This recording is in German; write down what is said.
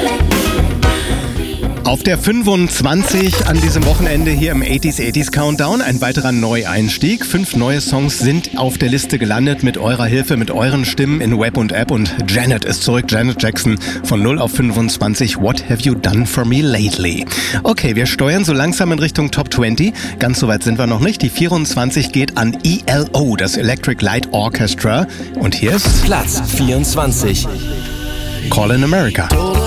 Auf der 25 an diesem Wochenende hier im 80s Countdown ein weiterer Neueinstieg. 5 neue Songs sind auf der Liste gelandet mit eurer Hilfe, mit euren Stimmen in Web und App. Und Janet ist zurück, Janet Jackson von 0 auf 25. What have you done for me lately? Okay, wir steuern so langsam in Richtung Top 20. Ganz so weit sind wir noch nicht. Die 24 geht an ELO, das Electric Light Orchestra. Und hier ist Platz 24. Call in America.